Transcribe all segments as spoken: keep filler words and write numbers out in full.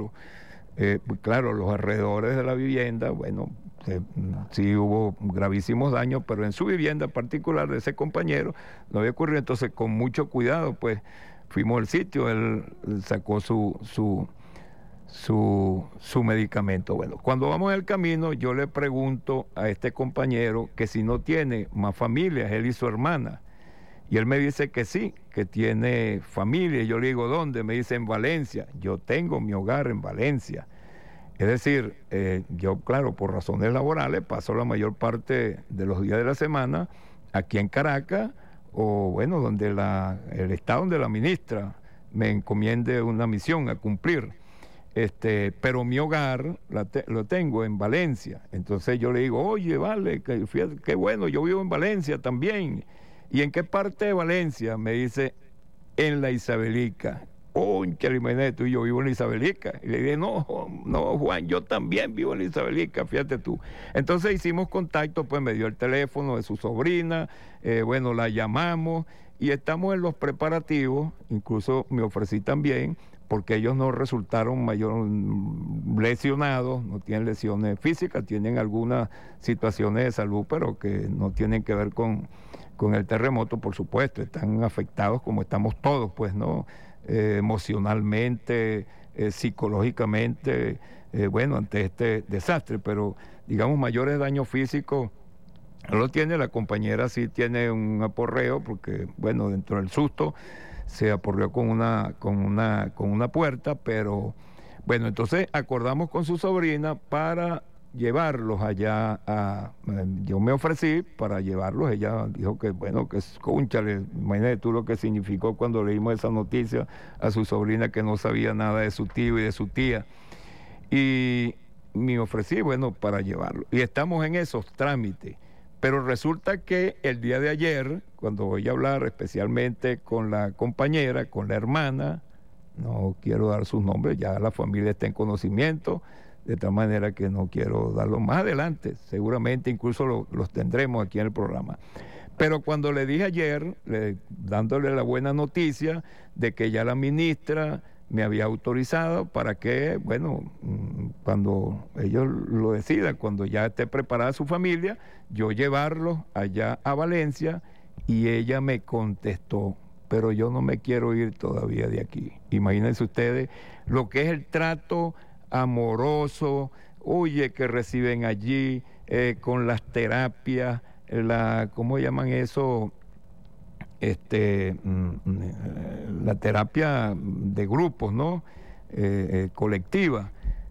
compañero. Eh, pues claro, los alrededores de la vivienda, bueno, eh, sí hubo gravísimos daños, pero en su vivienda particular de ese compañero no había ocurrido. Entonces, con mucho cuidado, pues fuimos al sitio, él, él sacó su, su, su, su medicamento. Bueno, cuando vamos en el camino, yo le pregunto a este compañero que si no tiene más familias, él y su hermana. Y él me dice que sí, que tiene familia. Y yo le digo, ¿dónde? Me dice, en Valencia. Yo tengo mi hogar en Valencia. Es decir, eh, yo, claro, por razones laborales, paso la mayor parte de los días de la semana aquí en Caracas, o bueno, donde la, el estado donde la ministra me encomiende una misión a cumplir. Este, pero mi hogar la te, lo tengo en Valencia. Entonces yo le digo, oye, vale, que, fíjate, qué bueno, yo vivo en Valencia también. ¿Y en qué parte de Valencia? Me dice, en la Isabelica. Cónchale, imagínate tú, yo vivo en la Isabelica. Y le dije, no, no, Juan, yo también vivo en la Isabelica, fíjate tú. Entonces hicimos contacto, pues me dio el teléfono de su sobrina, eh, bueno, la llamamos y estamos en los preparativos, incluso me ofrecí también, porque ellos no resultaron mayor lesionados, no tienen lesiones físicas, tienen algunas situaciones de salud, pero que no tienen que ver con, con el terremoto, por supuesto, están afectados como estamos todos, pues, ¿no? Eh, emocionalmente, eh, psicológicamente, eh, bueno, ante este desastre, pero digamos mayores daños físicos no lo tiene. La compañera sí tiene un aporreo, porque, bueno, dentro del susto se aporreó con una, con una, con una puerta, pero bueno, entonces acordamos con su sobrina para llevarlos allá a, yo me ofrecí para llevarlos, ella dijo que bueno, que escúchale, imagínate tú lo que significó cuando leímos esa noticia a su sobrina que no sabía nada de su tío y de su tía, y me ofrecí, bueno, para llevarlo, y estamos en esos trámites. Pero resulta que el día de ayer, cuando voy a hablar especialmente con la compañera, con la hermana, no quiero dar sus nombres, ya la familia está en conocimiento, de tal manera que no quiero darlo más adelante, seguramente incluso lo, los tendremos aquí en el programa. Pero cuando le dije ayer, le, dándole la buena noticia de que ya la ministra me había autorizado para que, bueno, cuando ellos lo decidan, cuando ya esté preparada su familia, yo llevarlos allá a Valencia, y ella me contestó, pero yo no me quiero ir todavía de aquí. Imagínense ustedes lo que es el trato amoroso, oye, que reciben allí, eh, con las terapias, la, ¿cómo llaman eso? Este, la terapia de grupos, ¿no? Eh, eh, colectiva.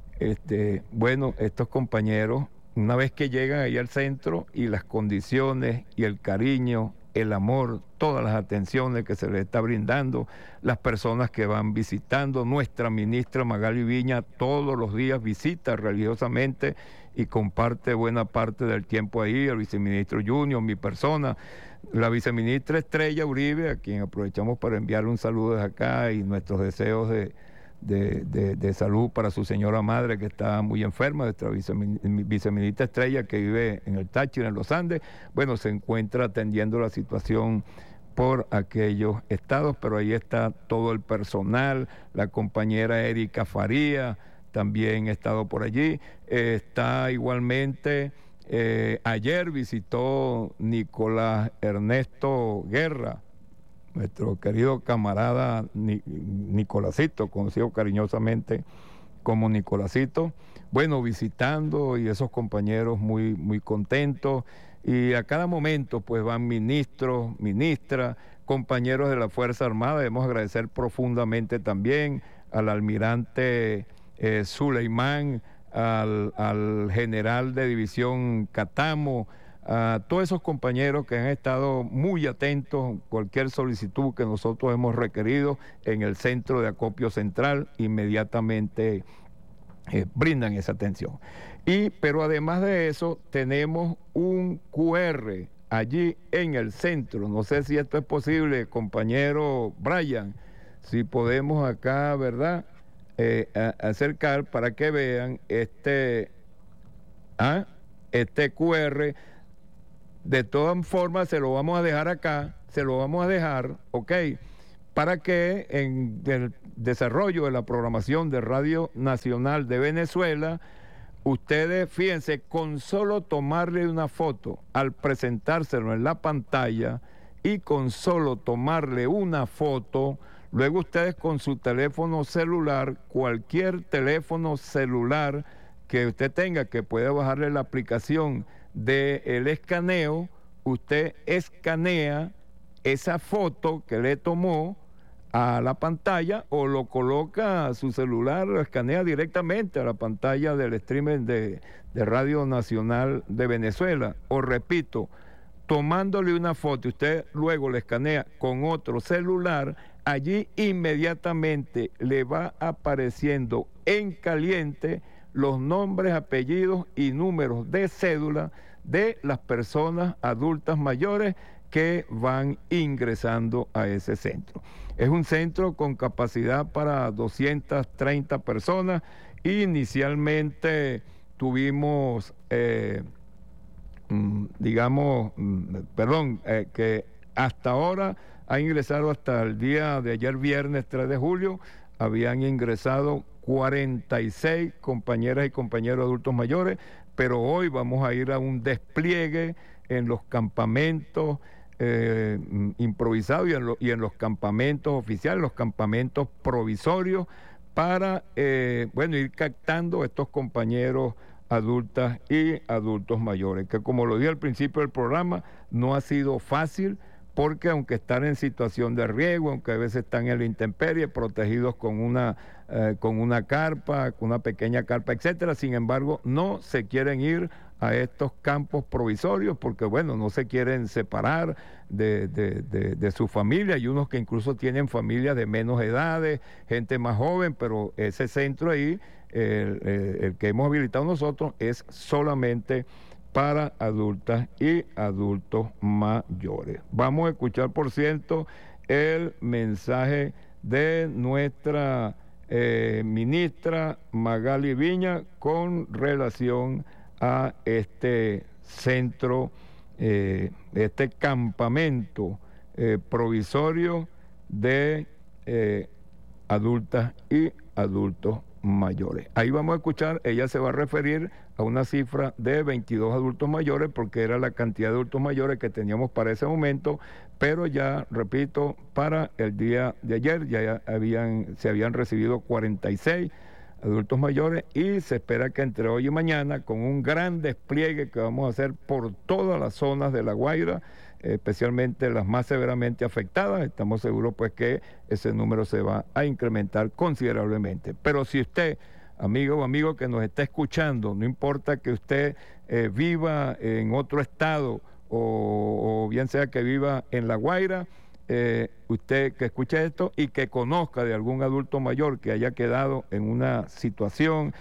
Este, bueno, estos compañeros, una vez que llegan ahí al centro, y las condiciones y el cariño, el amor, todas las atenciones que se les está brindando, las personas que van visitando, nuestra ministra Magali Viña todos los días visita religiosamente y comparte buena parte del tiempo ahí, el viceministro Junior, mi persona, la viceministra Estrella Uribe, a quien aprovechamos para enviarle un saludo desde acá y nuestros deseos de, de, de, de salud para su señora madre, que está muy enferma, nuestra viceministra Estrella, que vive en el Táchira, en los Andes, bueno, se encuentra atendiendo la situación por aquellos estados, pero ahí está todo el personal, la compañera Erika Faría también ha estado por allí, eh, está igualmente, eh, ayer visitó Nicolás Ernesto Guerra, nuestro querido camarada Ni, Nicolásito, conocido cariñosamente como Nicolásito, bueno, visitando, y esos compañeros muy, muy contentos, y a cada momento pues van ministros, ministras, compañeros de la Fuerza Armada. Debemos agradecer profundamente también al almirante eh, Suleimán, al, al general de división Catamo, a todos esos compañeros que han estado muy atentos a cualquier solicitud que nosotros hemos requerido en el centro de acopio central, inmediatamente eh, brindan esa atención. Y, pero además de eso, tenemos un cu erre allí en el centro. No sé si esto es posible, compañero Brian, si podemos acá, ¿verdad?, eh, a, acercar para que vean este, ¿ah? este cu erre. De todas formas, se lo vamos a dejar acá, se lo vamos a dejar, ok, para que en el desarrollo de la programación de Radio Nacional de Venezuela, ustedes, fíjense, con solo tomarle una foto al presentárselo en la pantalla y con solo tomarle una foto, luego ustedes con su teléfono celular, cualquier teléfono celular que usted tenga, que pueda bajarle la aplicación del escaneo, usted escanea esa foto que le tomó a la pantalla o lo coloca a su celular, lo escanea directamente a la pantalla del streaming de, de Radio Nacional de Venezuela. O repito, tomándole una foto, usted luego le escanea con otro celular, allí inmediatamente le va apareciendo en caliente los nombres, apellidos y números de cédula de las personas adultas mayores que van ingresando a ese centro. Es un centro con capacidad para doscientas treinta personas. Inicialmente tuvimos, eh, digamos, perdón, eh, que hasta ahora ha ingresado, hasta el día de ayer viernes tres de julio, habían ingresado cuarenta y seis compañeras y compañeros adultos mayores, pero hoy vamos a ir a un despliegue en los campamentos eh, improvisados y en, lo, y en los campamentos oficiales, los campamentos provisorios, para eh, bueno, ir captando estos compañeros adultas y adultos mayores, que como lo dije al principio del programa, no ha sido fácil, porque aunque están en situación de riesgo, aunque a veces están en la intemperie, protegidos con una, eh, con una carpa, con una pequeña carpa, etcétera, sin embargo, no se quieren ir a estos campos provisorios porque, bueno, no se quieren separar de, de, de, de su familia. Hay unos que incluso tienen familias de menos edades, gente más joven, pero ese centro ahí, el, el, el que hemos habilitado nosotros, es solamente para adultas y adultos mayores. Vamos a escuchar, por cierto, el mensaje de nuestra eh, ministra Magali Viña con relación a este centro, eh, este campamento eh, provisorio de eh, adultas y adultos mayores. Ahí vamos a escuchar, ella se va a referir a una cifra de veintidós adultos mayores, porque era la cantidad de adultos mayores que teníamos para ese momento, pero ya, repito, para el día de ayer ya habían, se habían recibido cuarenta y seis adultos mayores, y se espera que entre hoy y mañana, con un gran despliegue que vamos a hacer por todas las zonas de La Guaira, especialmente las más severamente afectadas, estamos seguros pues que ese número se va a incrementar considerablemente. Pero si usted, amigo o amigo que nos está escuchando, no importa que usted eh, viva en otro estado o, o bien sea que viva en La Guaira, eh, usted que escuche esto y que conozca de algún adulto mayor que haya quedado en una situación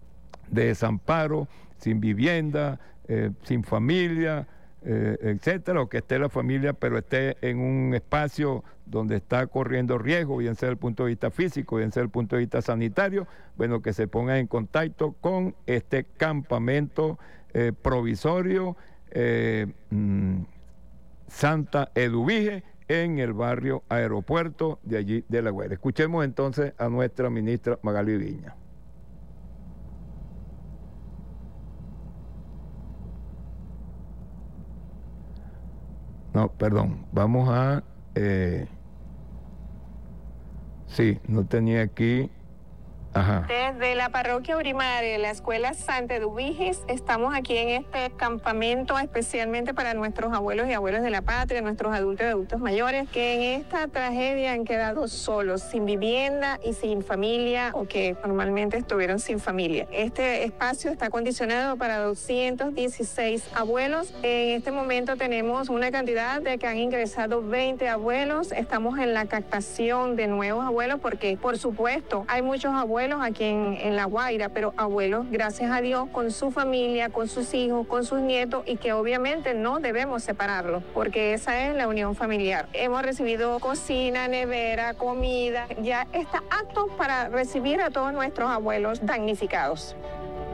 de desamparo, sin vivienda, eh, sin familia, Eh, etcétera, o que esté la familia pero esté en un espacio donde está corriendo riesgo, bien sea desde el punto de vista físico, bien sea desde el punto de vista sanitario, bueno, que se pongan en contacto con este campamento eh, provisorio eh, mmm, Santa Eduvige, en el barrio Aeropuerto de allí de La Guaira. Escuchemos entonces a nuestra ministra Magali Viña. No, perdón, vamos a... Eh, sí, no tenía aquí... Ajá. Desde la parroquia Urimaria, la escuela Santa Eduviges, estamos aquí en este campamento especialmente para nuestros abuelos y abuelas de la patria, nuestros adultos y adultos mayores, que en esta tragedia han quedado solos, sin vivienda y sin familia, o que normalmente estuvieron sin familia. Este espacio está acondicionado para doscientos dieciséis abuelos. En este momento tenemos una cantidad de que han ingresado veinte abuelos. Estamos en la captación de nuevos abuelos porque, por supuesto, hay muchos abuelos aquí en, en La Guaira, pero abuelos, gracias a Dios, con su familia, con sus hijos, con sus nietos, y que obviamente no debemos separarlos, porque esa es la unión familiar. Hemos recibido cocina, nevera, comida, ya está apto para recibir a todos nuestros abuelos damnificados.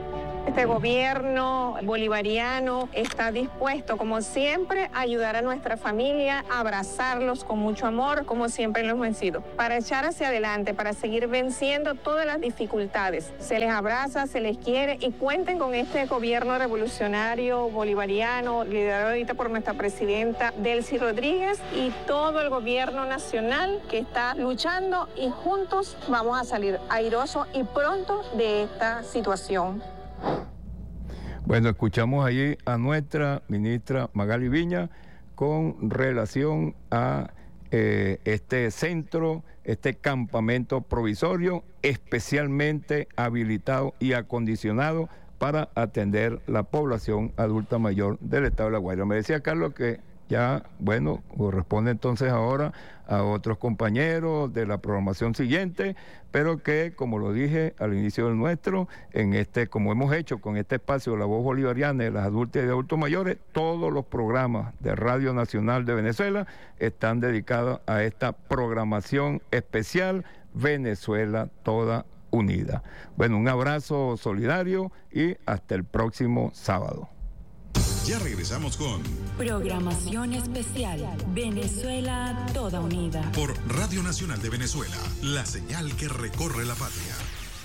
Este gobierno bolivariano está dispuesto, como siempre, a ayudar a nuestra familia, a abrazarlos con mucho amor, como siempre lo hemos vencido, para echar hacia adelante, para seguir venciendo todas las dificultades. Se les abraza, se les quiere y cuenten con este gobierno revolucionario bolivariano, liderado ahorita por nuestra presidenta Delcy Rodríguez y todo el gobierno nacional que está luchando y juntos vamos a salir airosos y pronto de esta situación. Bueno, escuchamos allí a nuestra ministra Magali Viña con relación a eh, este centro, este campamento provisorio especialmente habilitado y acondicionado para atender la población adulta mayor del estado de La Guaira. Me decía Carlos que ya, bueno, corresponde entonces ahora a otros compañeros de la programación siguiente, pero que, como lo dije al inicio del nuestro, en este, como hemos hecho con este espacio La Voz Bolivariana de las adultas y de adultos mayores, todos los programas de Radio Nacional de Venezuela están dedicados a esta programación especial Venezuela Toda Unida. Bueno, un abrazo solidario y hasta el próximo sábado. Ya regresamos con Programación Especial Venezuela Toda Unida por Radio Nacional de Venezuela, la señal que recorre la patria.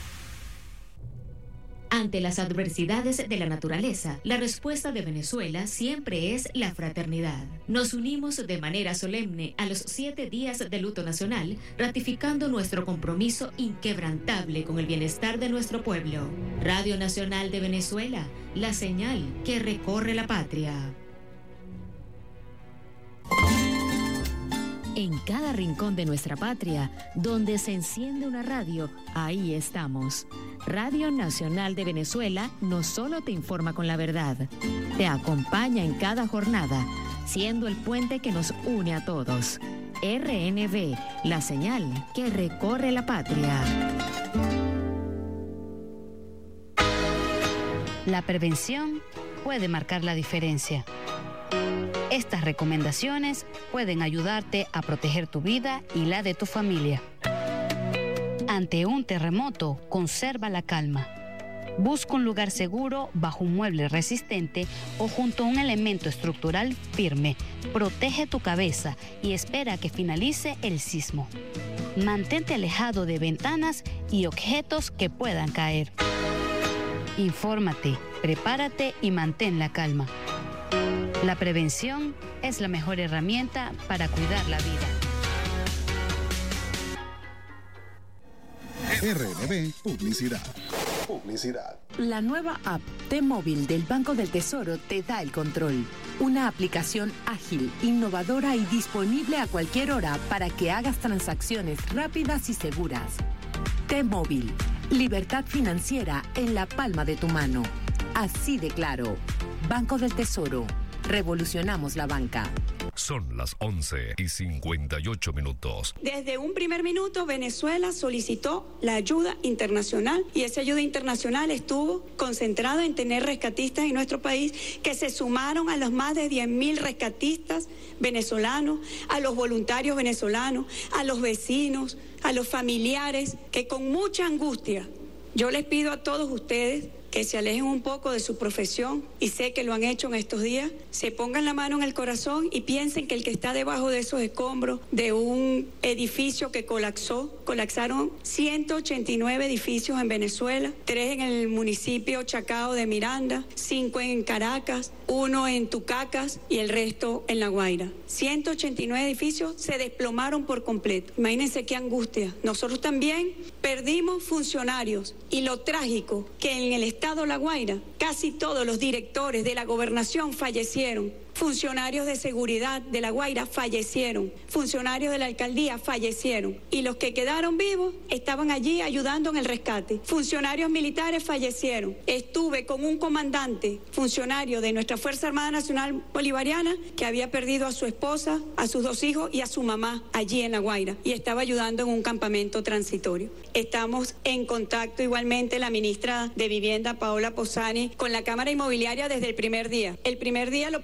Ante las adversidades de la naturaleza, la respuesta de Venezuela siempre es la fraternidad. Nos unimos de manera solemne a los siete días de luto nacional, ratificando nuestro compromiso inquebrantable con el bienestar de nuestro pueblo. Radio Nacional de Venezuela, la señal que recorre la patria. En cada rincón de nuestra patria, donde se enciende una radio, ahí estamos. Radio Nacional de Venezuela no solo te informa con la verdad, te acompaña en cada jornada, siendo el puente que nos une a todos. R N V, la señal que recorre la patria. La prevención puede marcar la diferencia. Estas recomendaciones pueden ayudarte a proteger tu vida y la de tu familia. Ante un terremoto, conserva la calma. Busca un lugar seguro bajo un mueble resistente o junto a un elemento estructural firme. Protege tu cabeza y espera que finalice el sismo. Mantente alejado de ventanas y objetos que puedan caer. Infórmate, prepárate y mantén la calma. La prevención es la mejor herramienta para cuidar la vida. R N V Publicidad. Publicidad. La nueva app T-Móvil del Banco del Tesoro te da el control. Una aplicación ágil, innovadora y disponible a cualquier hora para que hagas transacciones rápidas y seguras. T-Móvil. Libertad financiera en la palma de tu mano. Así de claro. Banco del Tesoro. Revolucionamos la banca. Son las once y cincuenta y ocho minutos. Desde un primer minuto, Venezuela solicitó la ayuda internacional y esa ayuda internacional estuvo concentrada en tener rescatistas en nuestro país que se sumaron a los más de diez mil rescatistas venezolanos, a los voluntarios venezolanos, a los vecinos, a los familiares que con mucha angustia, yo les pido a todos ustedes que se alejen un poco de su profesión, y sé que lo han hecho en estos días, se pongan la mano en el corazón y piensen que el que está debajo de esos escombros de un edificio que colapsó, colapsaron ciento ochenta y nueve edificios en Venezuela, tres en el municipio Chacao de Miranda, cinco en Caracas, uno en Tucacas y el resto en La Guaira. ciento ochenta y nueve edificios se desplomaron por completo. Imagínense qué angustia. Nosotros también perdimos funcionarios y lo trágico que en el estado La Guaira casi todos los directores de la gobernación fallecieron. Funcionarios de seguridad de La Guaira fallecieron, funcionarios de la alcaldía fallecieron y los que quedaron vivos estaban allí ayudando en el rescate. Funcionarios militares fallecieron. Estuve con un comandante, funcionario de nuestra Fuerza Armada Nacional Bolivariana, que había perdido a su esposa, a sus dos hijos y a su mamá allí en La Guaira y estaba ayudando en un campamento transitorio. Estamos en contacto igualmente la ministra de Vivienda, Paola Posani, con la Cámara Inmobiliaria desde el primer día. El primer día lo primero que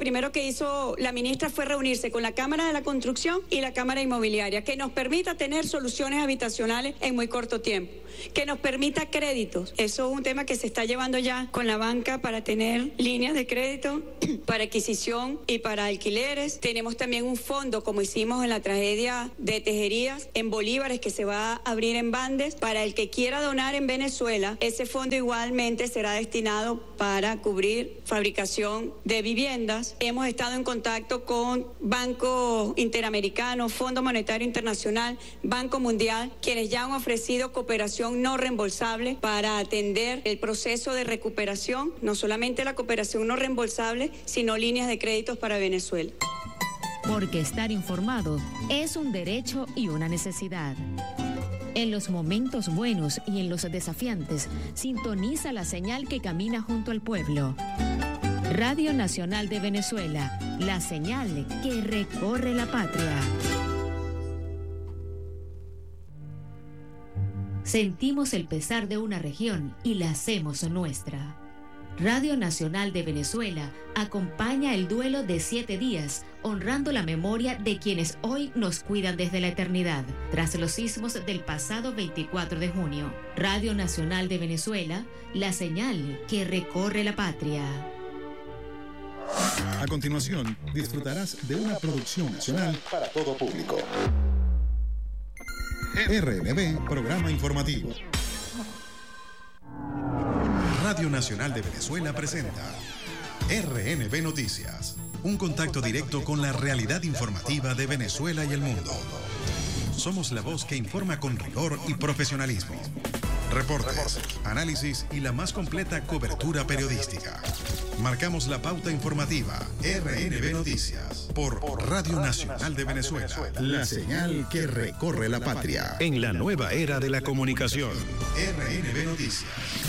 que hizo la ministra fue reunirse con la Cámara de la Construcción y la Cámara Inmobiliaria, que nos permita tener soluciones habitacionales en muy corto tiempo, que nos permita créditos. Eso es un tema que se está llevando ya con la banca para tener líneas de crédito para adquisición y para alquileres. Tenemos también un fondo, como hicimos en la tragedia de Tejerías, en bolívares, que se va a abrir en Bandes. Para el que quiera donar en Venezuela, ese fondo igualmente será destinado para cubrir fabricación de viviendas. Hemos estado en contacto con Banco Interamericano, Fondo Monetario Internacional, Banco Mundial, quienes ya han ofrecido cooperación no reembolsable para atender el proceso de recuperación, no solamente la cooperación no reembolsable, sino líneas de créditos para Venezuela. Porque estar informado es un derecho y una necesidad. En los momentos buenos y en los desafiantes, sintoniza la señal que camina junto al pueblo. Radio Nacional de Venezuela, la señal que recorre la patria. Sentimos el pesar de una región y la hacemos nuestra. Radio Nacional de Venezuela acompaña el duelo de siete días, honrando la memoria de quienes hoy nos cuidan desde la eternidad, tras los sismos del pasado veinticuatro de junio. Radio Nacional de Venezuela, la señal que recorre la patria. A continuación, disfrutarás de una producción nacional para todo público. R N B, Programa Informativo. Radio Nacional de Venezuela presenta R N B Noticias, un contacto directo con la realidad informativa de Venezuela y el mundo. Somos la voz que informa con rigor y profesionalismo. Reportes, análisis y la más completa cobertura periodística. Marcamos la pauta informativa. R N B Noticias por Radio Nacional de Venezuela, la señal que recorre la patria en la nueva era de la comunicación. R N B Noticias.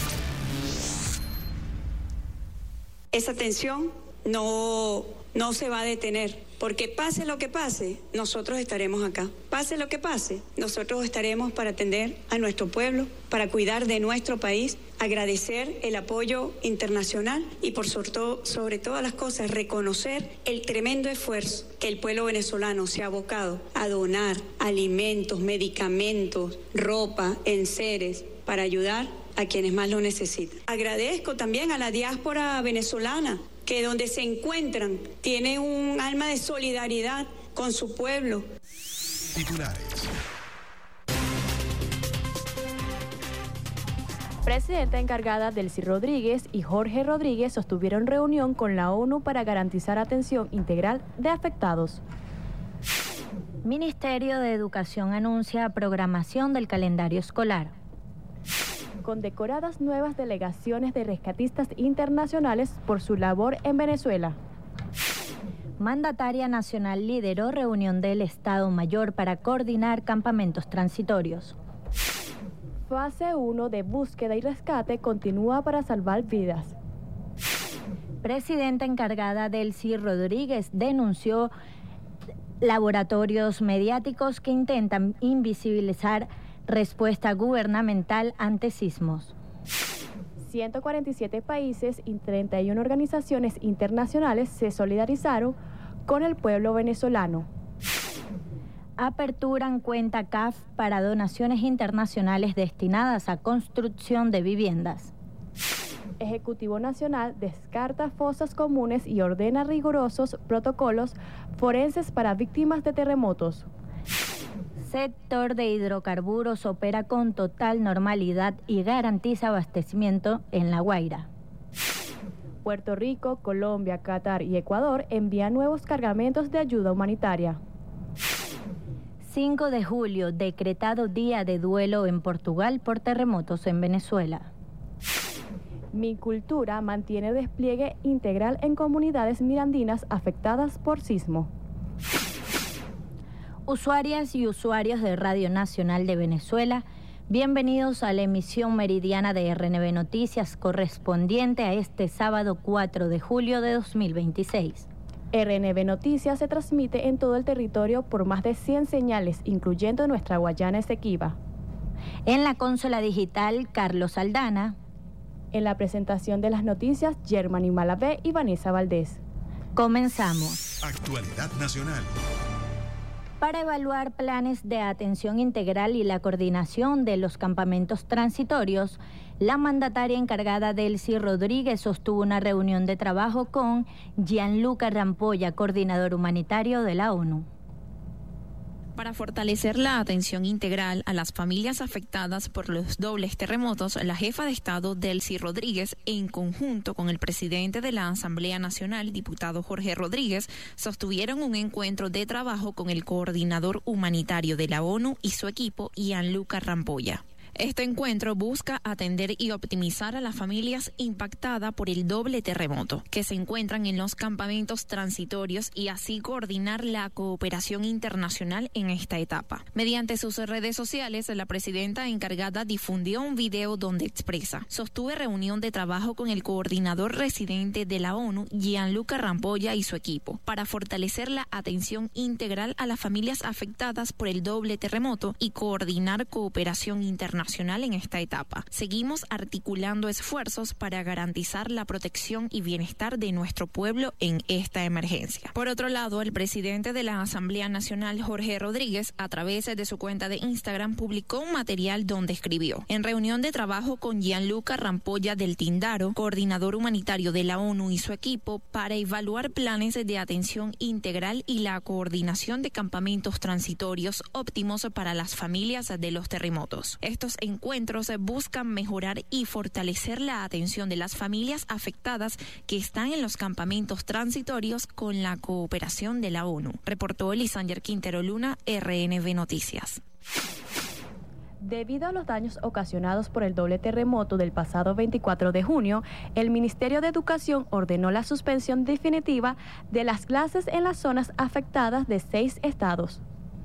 Esa tensión no, no se va a detener, porque pase lo que pase, nosotros estaremos acá. Pase lo que pase, nosotros estaremos para atender a nuestro pueblo, para cuidar de nuestro país, agradecer el apoyo internacional y por sobre, todo, sobre todas las cosas reconocer el tremendo esfuerzo que el pueblo venezolano se ha abocado a donar alimentos, medicamentos, ropa, enseres para ayudar a quienes más lo necesitan. Agradezco también a la diáspora venezolana, que donde se encuentran tienen un alma de solidaridad con su pueblo. Titulares. Presidenta encargada Delcy Rodríguez y Jorge Rodríguez sostuvieron reunión con la ONU para garantizar atención integral de afectados. Ministerio de Educación anuncia programación del calendario escolar. Condecoradas nuevas delegaciones de rescatistas internacionales por su labor en Venezuela. Mandataria nacional lideró reunión del Estado Mayor para coordinar campamentos transitorios. Fase uno de búsqueda y rescate continúa para salvar vidas. Presidenta encargada Delcy Rodríguez denunció laboratorios mediáticos que intentan invisibilizar respuesta gubernamental ante sismos. ciento cuarenta y siete países y treinta y una organizaciones internacionales se solidarizaron con el pueblo venezolano. Aperturan cuenta C A F para donaciones internacionales destinadas a construcción de viviendas. Ejecutivo Nacional descarta fosas comunes y ordena rigurosos protocolos forenses para víctimas de terremotos. Sector de hidrocarburos opera con total normalidad y garantiza abastecimiento en La Guaira. Puerto Rico, Colombia, Qatar y Ecuador envían nuevos cargamentos de ayuda humanitaria. cinco de julio, decretado día de duelo en Portugal por terremotos en Venezuela. Mi Cultura mantiene despliegue integral en comunidades mirandinas afectadas por sismo. Usuarias y usuarios de Radio Nacional de Venezuela, bienvenidos a la emisión meridiana de R N B Noticias correspondiente a este sábado cuatro de julio de dos mil veintiséis. R N B Noticias se transmite en todo el territorio por más de cien señales, incluyendo nuestra Guayana Esequiba. En la consola digital, Carlos Aldana. En la presentación de las noticias, Germany Malavé y Vanessa Valdés. Comenzamos. Actualidad nacional. Para evaluar planes de atención integral y la coordinación de los campamentos transitorios, la mandataria encargada Delcy Rodríguez sostuvo una reunión de trabajo con Gianluca Rampolla, coordinador humanitario de la ONU. Para fortalecer la atención integral a las familias afectadas por los dobles terremotos, la jefa de Estado Delcy Rodríguez, en conjunto con el presidente de la Asamblea Nacional, diputado Jorge Rodríguez, sostuvieron un encuentro de trabajo con el coordinador humanitario de la ONU y su equipo, Gianluca Rampolla. Este encuentro busca atender y optimizar a las familias impactadas por el doble terremoto, que se encuentran en los campamentos transitorios, y así coordinar la cooperación internacional en esta etapa. Mediante sus redes sociales, la presidenta encargada difundió un video donde expresa: sostuve reunión de trabajo con el coordinador residente de la ONU, Gianluca Rampolla, y su equipo, para fortalecer la atención integral a las familias afectadas por el doble terremoto y coordinar cooperación internacional en esta etapa. Seguimos articulando esfuerzos para garantizar la protección y bienestar de nuestro pueblo en esta emergencia. Por otro lado, el presidente de la Asamblea Nacional, Jorge Rodríguez, a través de su cuenta de Instagram, publicó un material donde escribió: en reunión de trabajo con Gianluca Rampolla del Tindaro, coordinador humanitario de la ONU, y su equipo, para evaluar planes de atención integral y la coordinación de campamentos transitorios óptimos para las familias de los terremotos. Estos encuentros buscan mejorar y fortalecer la atención de las familias afectadas que están en los campamentos transitorios con la cooperación de la ONU. Reportó Elisander Quintero Luna, R N V Noticias. Debido a los daños ocasionados por el doble terremoto del pasado veinticuatro de junio, el Ministerio de Educación ordenó la suspensión definitiva de las clases en las zonas afectadas de seis estados.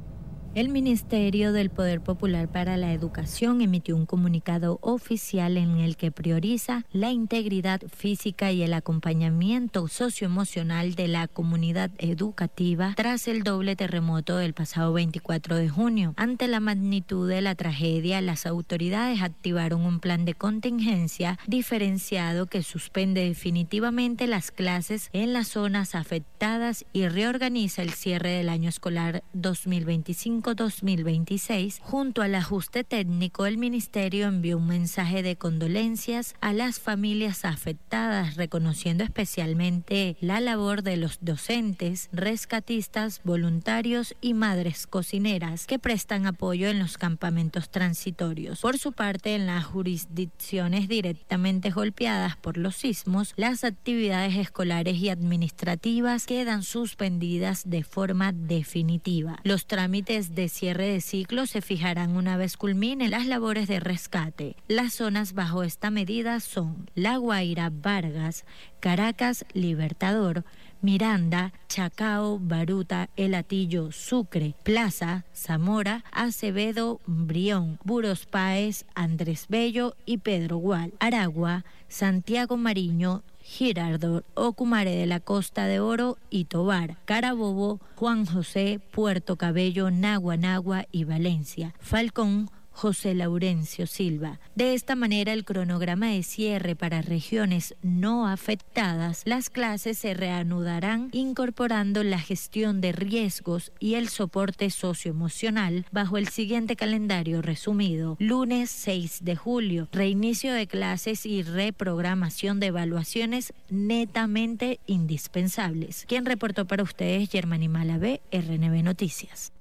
El Ministerio del Poder Popular para la Educación emitió un comunicado oficial en el que prioriza la integridad física y el acompañamiento socioemocional de la comunidad educativa tras el doble terremoto del pasado veinticuatro de junio. Ante la magnitud de la tragedia, las autoridades activaron un plan de contingencia diferenciado que suspende definitivamente las clases en las zonas afectadas y reorganiza el cierre del año escolar dos mil veinticinco dos mil veintiséis. Junto al ajuste técnico, el Ministerio envió un mensaje de condolencias a las familias afectadas, reconociendo especialmente la labor de los docentes, rescatistas, voluntarios y madres cocineras que prestan apoyo en los campamentos transitorios. Por su parte, en las jurisdicciones directamente golpeadas por los sismos, las actividades escolares y administrativas quedan suspendidas de forma definitiva. Los trámites de cierre de ciclo se fijarán una vez culminen las labores de rescate. Las zonas bajo esta medida son La Guaira, Vargas, Caracas, Libertador, Miranda, Chacao, Baruta, El Hatillo, Sucre, Plaza, Zamora, Acevedo, Brión, Buros Páez, Andrés Bello y Pedro Gual, Aragua, Santiago Mariño, Girardot, Ocumare de la Costa de Oro y Tobar, Carabobo, Juan José, Puerto Cabello, Nagua Nagua y Valencia, Falcón, José Laurencio Silva. De esta manera, el cronograma de cierre para regiones no afectadas, las clases se reanudarán incorporando la gestión de riesgos y el soporte socioemocional bajo el siguiente calendario resumido: lunes seis de julio, reinicio de clases y reprogramación de evaluaciones netamente indispensables. Quien reportó para ustedes, Germany Malavé, R N V Noticias.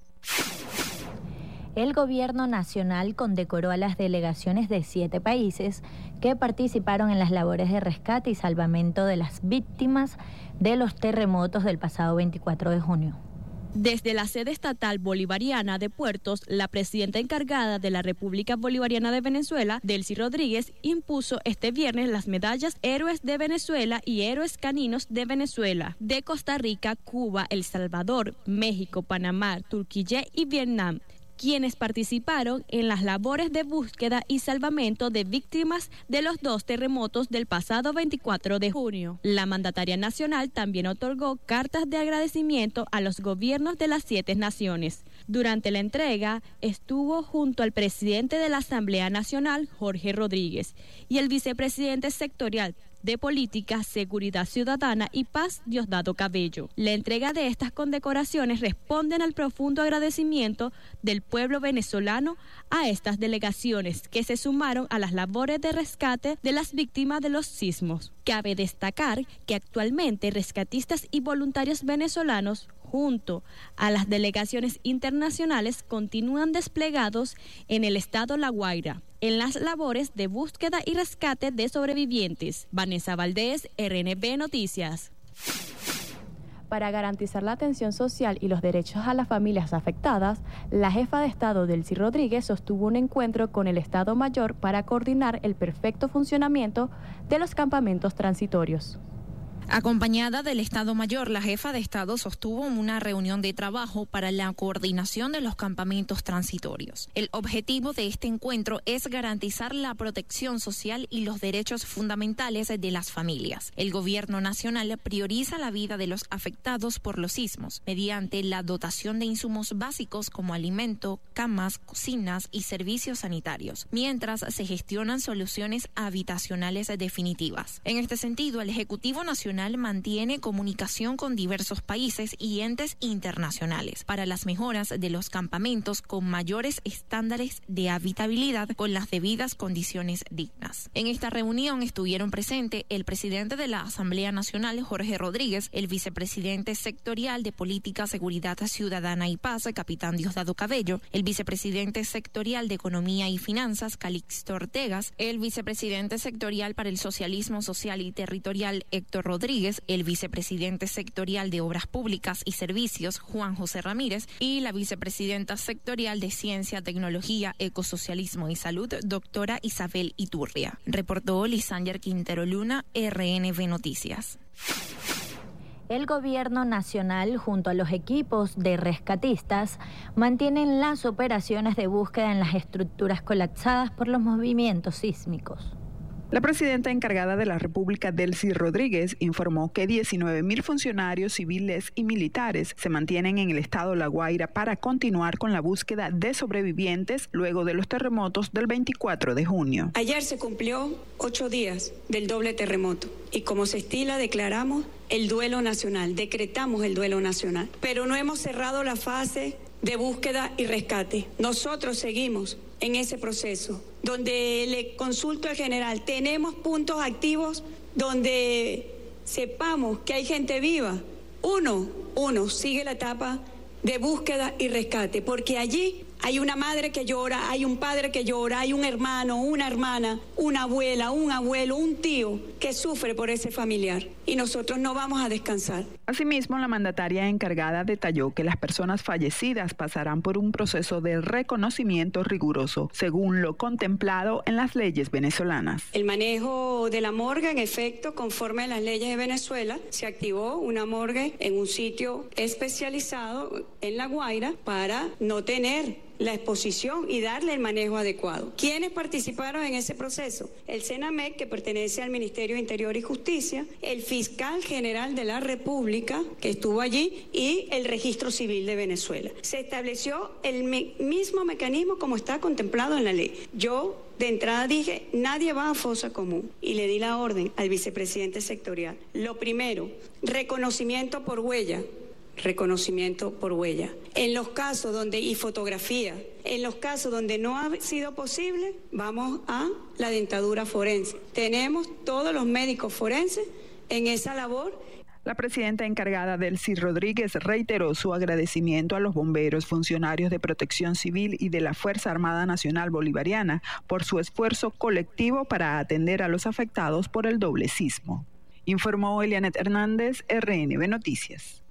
El gobierno nacional condecoró a las delegaciones de siete países que participaron en las labores de rescate y salvamento de las víctimas de los terremotos del pasado veinticuatro de junio. Desde la sede estatal bolivariana de Puertos, la presidenta encargada de la República Bolivariana de Venezuela, Delcy Rodríguez, impuso este viernes las medallas Héroes de Venezuela y Héroes Caninos de Venezuela, de Costa Rica, Cuba, El Salvador, México, Panamá, Turquía y Vietnam, quienes participaron en las labores de búsqueda y salvamento de víctimas de los dos terremotos del pasado veinticuatro de junio. La mandataria nacional también otorgó cartas de agradecimiento a los gobiernos de las siete naciones. Durante la entrega estuvo junto al presidente de la Asamblea Nacional, Jorge Rodríguez, y el vicepresidente sectorial de Política, Seguridad Ciudadana y Paz, Diosdado Cabello. La entrega de estas condecoraciones responden al profundo agradecimiento del pueblo venezolano a estas delegaciones que se sumaron a las labores de rescate de las víctimas de los sismos. Cabe destacar que actualmente rescatistas y voluntarios venezolanos junto a las delegaciones internacionales continúan desplegados en el estado La Guaira en las labores de búsqueda y rescate de sobrevivientes. Vanessa Valdés, R N B Noticias. Para garantizar la atención social y los derechos a las familias afectadas, la jefa de Estado, Delcy Rodríguez, sostuvo un encuentro con el Estado Mayor para coordinar el perfecto funcionamiento de los campamentos transitorios. Acompañada del Estado Mayor, la jefa de Estado sostuvo una reunión de trabajo para la coordinación de los campamentos transitorios. El objetivo de este encuentro es garantizar la protección social y los derechos fundamentales de las familias. El Gobierno Nacional prioriza la vida de los afectados por los sismos mediante la dotación de insumos básicos como alimento, camas, cocinas y servicios sanitarios, mientras se gestionan soluciones habitacionales definitivas. En este sentido, el Ejecutivo Nacional mantiene comunicación con diversos países y entes internacionales para las mejoras de los campamentos con mayores estándares de habitabilidad con las debidas condiciones dignas. En esta reunión estuvieron presentes el presidente de la Asamblea Nacional, Jorge Rodríguez, el vicepresidente sectorial de Política, Seguridad Ciudadana y Paz, capitán Diosdado Cabello, el vicepresidente sectorial de Economía y Finanzas, Calixto Ortegas, el vicepresidente sectorial para el Socialismo Social y Territorial, Héctor Rodríguez, el vicepresidente sectorial de Obras Públicas y Servicios, Juan José Ramírez, y la vicepresidenta sectorial de Ciencia, Tecnología, Ecosocialismo y Salud, doctora Isabel Iturria. Reportó Lisander Quintero Luna, R N B Noticias. El Gobierno Nacional, junto a los equipos de rescatistas, mantienen las operaciones de búsqueda en las estructuras colapsadas por los movimientos sísmicos. La presidenta encargada de la República, Delcy Rodríguez, informó que diecinueve mil funcionarios civiles y militares se mantienen en el estado La Guaira para continuar con la búsqueda de sobrevivientes luego de los terremotos del veinticuatro de junio. Ayer se cumplió ocho días del doble terremoto y como se estila declaramos el duelo nacional, decretamos el duelo nacional, pero no hemos cerrado la fase de búsqueda y rescate. Nosotros seguimos en ese proceso, donde le consulto al general, tenemos puntos activos donde sepamos que hay gente viva. Uno, uno, sigue la etapa de búsqueda y rescate, porque allí hay una madre que llora, hay un padre que llora, hay un hermano, una hermana, una abuela, un abuelo, un tío que sufre por ese familiar y nosotros no vamos a descansar. Asimismo, la mandataria encargada detalló que las personas fallecidas pasarán por un proceso de reconocimiento riguroso, según lo contemplado en las leyes venezolanas. El manejo de la morgue, en efecto, conforme a las leyes de Venezuela, se activó una morgue en un sitio especializado en La Guaira para no tener la exposición y darle el manejo adecuado. ¿Quiénes participaron en ese proceso? El CENAMEC, que pertenece al Ministerio de Interior y Justicia, el Fiscal General de la República, que estuvo allí, y el Registro Civil de Venezuela. Se estableció el me- mismo mecanismo como está contemplado en la ley. Yo de entrada dije, nadie va a fosa común, y le di la orden al vicepresidente sectorial. Lo primero, reconocimiento por huella. Reconocimiento por huella. En los casos donde, y fotografía, en los casos donde no ha sido posible, vamos a la dentadura forense. Tenemos todos los médicos forenses en esa labor. La presidenta encargada, Delcy Rodríguez, reiteró su agradecimiento a los bomberos, funcionarios de Protección Civil y de la Fuerza Armada Nacional Bolivariana por su esfuerzo colectivo para atender a los afectados por el doble sismo. Informó Elianet Hernández, R N B Noticias.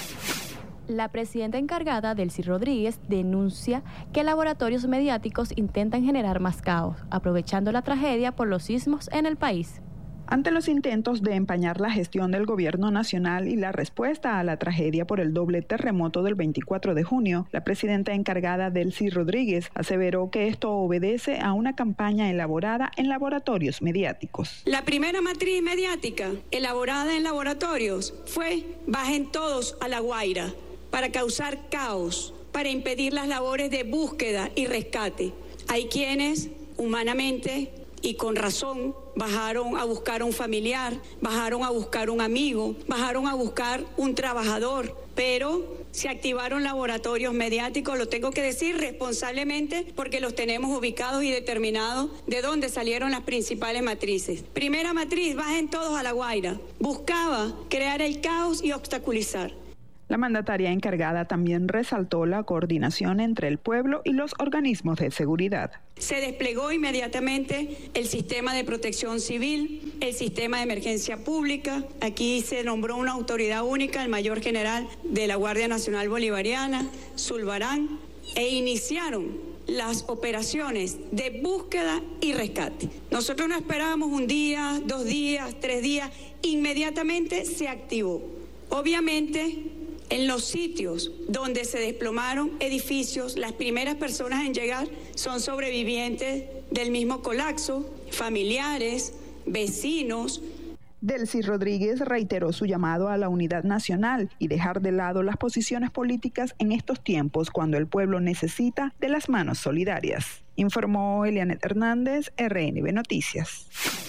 La presidenta encargada, Delcy Rodríguez, denuncia que laboratorios mediáticos intentan generar más caos, aprovechando la tragedia por los sismos en el país. Ante los intentos de empañar la gestión del Gobierno Nacional y la respuesta a la tragedia por el doble terremoto del veinticuatro de junio, la presidenta encargada, Delcy Rodríguez, aseveró que esto obedece a una campaña elaborada en laboratorios mediáticos. La primera matriz mediática elaborada en laboratorios fue bajen todos a La Guaira para causar caos, para impedir las labores de búsqueda y rescate. Hay quienes humanamente y con razón bajaron a buscar a un familiar, bajaron a buscar un amigo, bajaron a buscar un trabajador, pero se activaron laboratorios mediáticos, lo tengo que decir responsablemente porque los tenemos ubicados y determinados de dónde salieron las principales matrices. Primera matriz, bajen todos a La Guaira. Buscaba crear el caos y obstaculizar. La mandataria encargada también resaltó la coordinación entre el pueblo y los organismos de seguridad. Se desplegó inmediatamente el sistema de protección civil, el sistema de emergencia pública. Aquí se nombró una autoridad única, el mayor general de la Guardia Nacional Bolivariana, Zulbarán, e iniciaron las operaciones de búsqueda y rescate. Nosotros no esperábamos un día, dos días, tres días, inmediatamente se activó. Obviamente, en los sitios donde se desplomaron edificios, las primeras personas en llegar son sobrevivientes del mismo colapso, familiares, vecinos. Delcy Rodríguez reiteró su llamado a la unidad nacional y dejar de lado las posiciones políticas en estos tiempos cuando el pueblo necesita de las manos solidarias. Informó Elianet Hernández, R N B Noticias.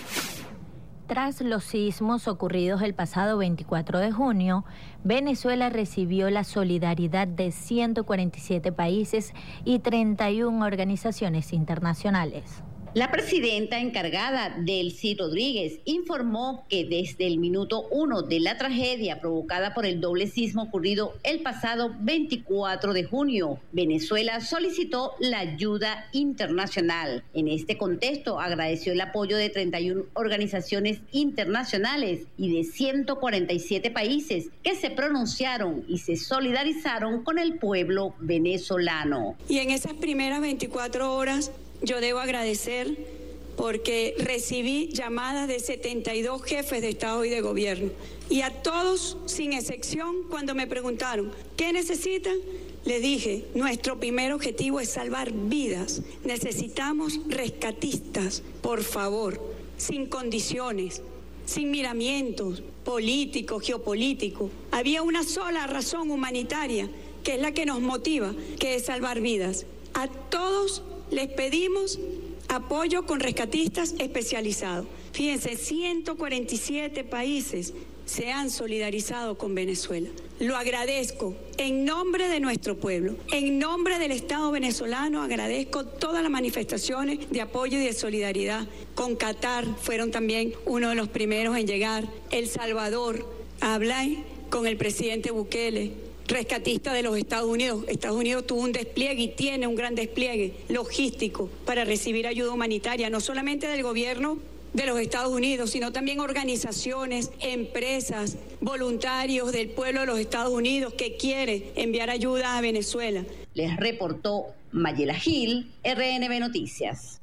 Tras los sismos ocurridos el pasado veinticuatro de junio, Venezuela recibió la solidaridad de ciento cuarenta y siete países y treinta y una organizaciones internacionales. La presidenta encargada, Delcy Rodríguez, informó que desde el minuto uno de la tragedia provocada por el doble sismo ocurrido el pasado veinticuatro de junio, Venezuela solicitó la ayuda internacional. En este contexto, agradeció el apoyo de treinta y una organizaciones internacionales y de ciento cuarenta y siete países que se pronunciaron y se solidarizaron con el pueblo venezolano. Y en esas primeras veinticuatro horas, yo debo agradecer porque recibí llamadas de setenta y dos jefes de Estado y de Gobierno. Y a todos, sin excepción, cuando me preguntaron, ¿qué necesitan? Les dije, nuestro primer objetivo es salvar vidas. Necesitamos rescatistas, por favor, sin condiciones, sin miramientos políticos, geopolíticos. Había una sola razón humanitaria, que es la que nos motiva, que es salvar vidas. A todos les pedimos apoyo con rescatistas especializados. Fíjense, ciento cuarenta y siete países se han solidarizado con Venezuela. Lo agradezco en nombre de nuestro pueblo, en nombre del Estado venezolano. Agradezco todas las manifestaciones de apoyo y de solidaridad. Con Qatar fueron también uno de los primeros en llegar. El Salvador, hablé con el presidente Bukele, rescatista de los Estados Unidos. Estados Unidos tuvo un despliegue y tiene un gran despliegue logístico para recibir ayuda humanitaria, no solamente del gobierno de los Estados Unidos, sino también organizaciones, empresas, voluntarios del pueblo de los Estados Unidos que quiere enviar ayuda a Venezuela. Les reportó Mayela Gil, R N B Noticias.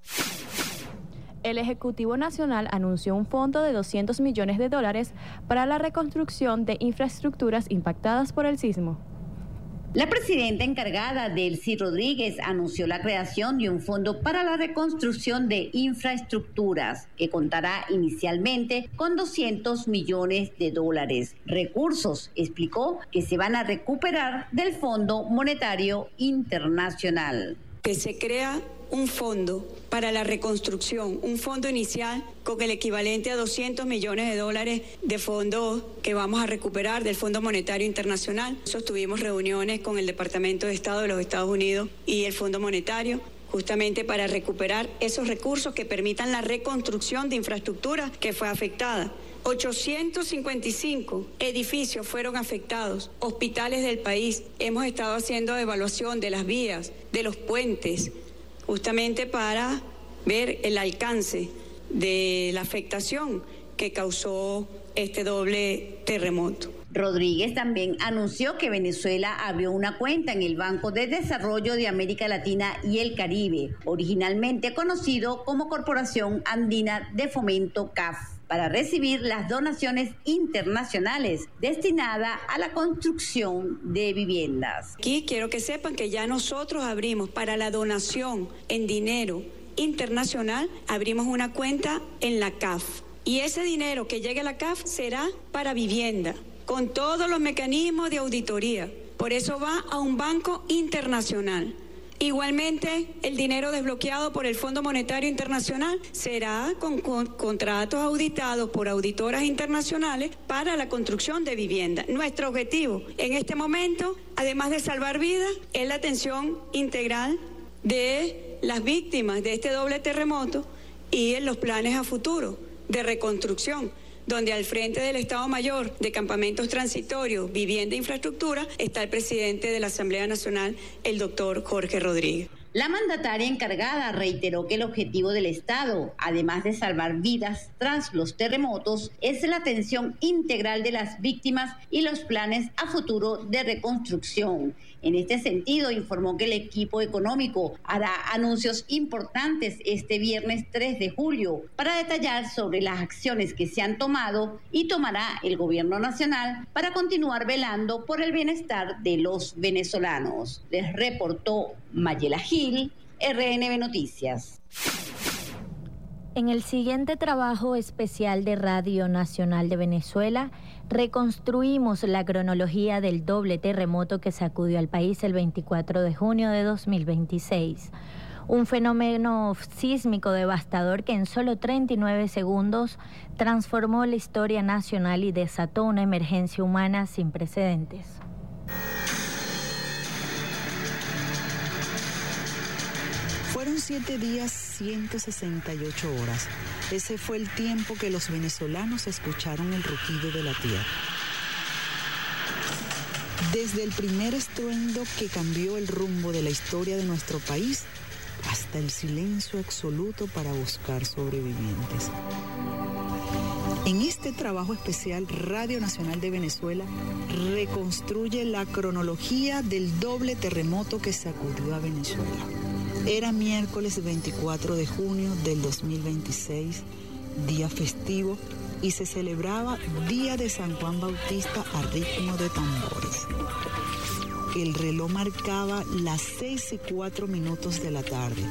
El Ejecutivo Nacional anunció un fondo de doscientos millones de dólares para la reconstrucción de infraestructuras impactadas por el sismo. La presidenta encargada, Delcy Rodríguez, anunció la creación de un fondo para la reconstrucción de infraestructuras que contará inicialmente con doscientos millones de dólares. Recursos, explicó, que se van a recuperar del Fondo Monetario Internacional. Que se crea un fondo para la reconstrucción, un fondo inicial con el equivalente a doscientos millones de dólares de fondos que vamos a recuperar del Fondo Monetario Internacional. Sostuvimos reuniones con el Departamento de Estado de los Estados Unidos y el Fondo Monetario, justamente para recuperar esos recursos que permitan la reconstrucción de infraestructura que fue afectada. ochocientos cincuenta y cinco edificios fueron afectados, hospitales del país. Hemos estado haciendo evaluación de las vías, de los puentes, justamente para ver el alcance de la afectación que causó este doble terremoto. Rodríguez también anunció que Venezuela abrió una cuenta en el Banco de Desarrollo de América Latina y el Caribe, originalmente conocido como Corporación Andina de Fomento C A F, para recibir las donaciones internacionales destinadas a la construcción de viviendas. Aquí quiero que sepan que ya nosotros abrimos para la donación en dinero internacional, abrimos una cuenta en la C A F. Y ese dinero que llegue a la C A F será para vivienda, con todos los mecanismos de auditoría. Por eso va a un banco internacional. Igualmente, el dinero desbloqueado por el Fondo Monetario Internacional será con, con contratos auditados por auditoras internacionales para la construcción de vivienda. Nuestro objetivo en este momento, además de salvar vidas, es la atención integral de las víctimas de este doble terremoto y en los planes a futuro de reconstrucción, donde al frente del Estado Mayor de Campamentos Transitorios, Vivienda e Infraestructura está el presidente de la Asamblea Nacional, el doctor Jorge Rodríguez. La mandataria encargada reiteró que el objetivo del Estado, además de salvar vidas tras los terremotos, es la atención integral de las víctimas y los planes a futuro de reconstrucción. En este sentido, informó que el equipo económico hará anuncios importantes este viernes tres de julio para detallar sobre las acciones que se han tomado y tomará el gobierno nacional para continuar velando por el bienestar de los venezolanos. Les reportó Mayela Gil, R N B Noticias. En el siguiente trabajo especial de Radio Nacional de Venezuela, reconstruimos la cronología del doble terremoto que sacudió al país el veinticuatro de junio de dos mil veintiséis. Un fenómeno sísmico devastador que en solo treinta y nueve segundos transformó la historia nacional y desató una emergencia humana sin precedentes. Fueron siete días, ciento sesenta y ocho horas. Ese fue el tiempo que los venezolanos escucharon el rugido de la tierra. Desde el primer estruendo que cambió el rumbo de la historia de nuestro país hasta el silencio absoluto para buscar sobrevivientes. En este trabajo especial, Radio Nacional de Venezuela reconstruye la cronología del doble terremoto que sacudió a Venezuela. Era miércoles veinticuatro de junio del dos mil veintiséis, día festivo, y se celebraba Día de San Juan Bautista a ritmo de tambores. El reloj marcaba las seis y cuatro minutos de la tarde.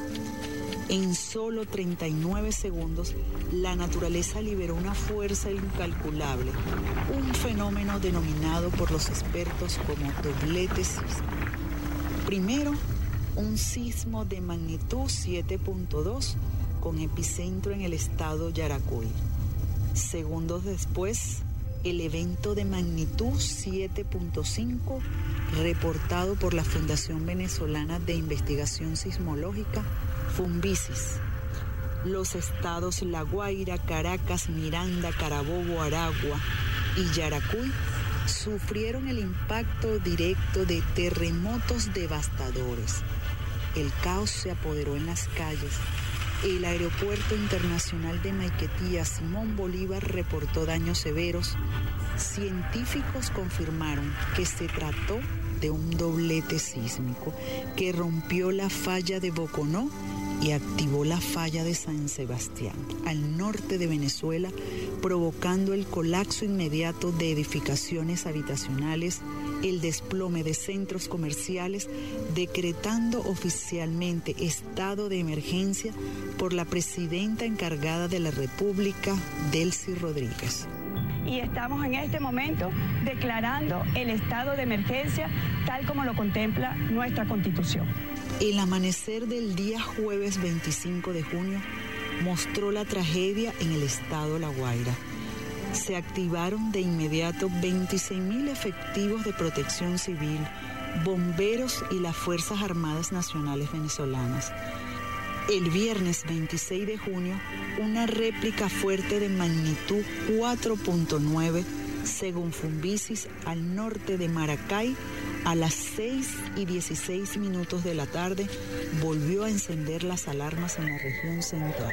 En solo treinta y nueve segundos, la naturaleza liberó una fuerza incalculable, un fenómeno denominado por los expertos como doblete sísmico. Primero, un sismo de magnitud siete punto dos con epicentro en el estado Yaracuy. Segundos después, el evento de magnitud siete punto cinco reportado por la Fundación Venezolana de Investigación Sismológica, Funvisis. Los estados La Guaira, Caracas, Miranda, Carabobo, Aragua y Yaracuy sufrieron el impacto directo de terremotos devastadores. El caos se apoderó en las calles. El Aeropuerto Internacional de Maiquetía Simón Bolívar reportó daños severos. Científicos confirmaron que se trató de un doblete sísmico que rompió la falla de Boconó y activó la falla de San Sebastián, al norte de Venezuela, provocando el colapso inmediato de edificaciones habitacionales, el desplome de centros comerciales, decretando oficialmente estado de emergencia por la presidenta encargada de la República, Delcy Rodríguez. Y estamos en este momento declarando el estado de emergencia tal como lo contempla nuestra Constitución. El amanecer del día jueves veinticinco de junio mostró la tragedia en el estado La Guaira. Se activaron de inmediato veintiséis mil efectivos de protección civil, bomberos y las Fuerzas Armadas Nacionales Venezolanas. El viernes veintiséis de junio, una réplica fuerte de magnitud cuatro punto nueve, según Funvisis, al norte de Maracay, a las seis y dieciséis minutos de la tarde, volvió a encender las alarmas en la región central.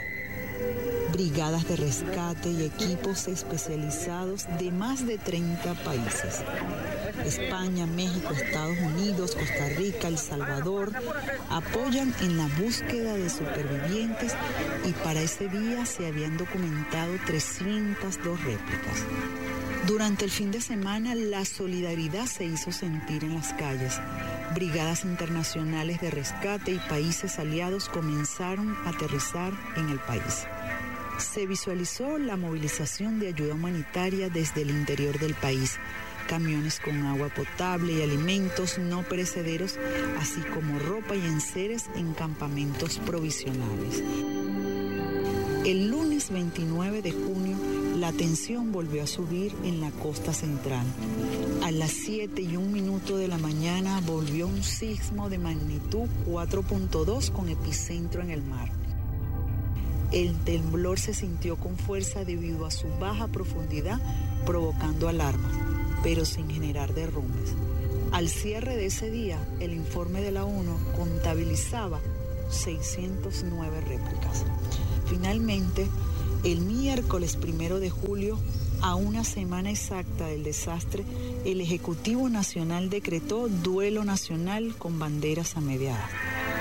Brigadas de rescate y equipos especializados de más de treinta países. España, México, Estados Unidos, Costa Rica, El Salvador apoyan en la búsqueda de supervivientes y para ese día se habían documentado trescientas dos réplicas. Durante el fin de semana, la solidaridad se hizo sentir en las calles. Brigadas internacionales de rescate y países aliados comenzaron a aterrizar en el país. Se visualizó la movilización de ayuda humanitaria desde el interior del país, camiones con agua potable y alimentos no perecederos, así como ropa y enseres en campamentos provisionales. El lunes veintinueve de junio, la tensión volvió a subir en la costa central. A las siete y un minuto de la mañana volvió un sismo de magnitud cuatro punto dos con epicentro en el mar. El temblor se sintió con fuerza debido a su baja profundidad, provocando alarma, pero sin generar derrumbes. Al cierre de ese día, el informe de la ONU contabilizaba seiscientas nueve réplicas. Finalmente, el miércoles primero de julio, a una semana exacta del desastre, el Ejecutivo Nacional decretó duelo nacional con banderas a media asta.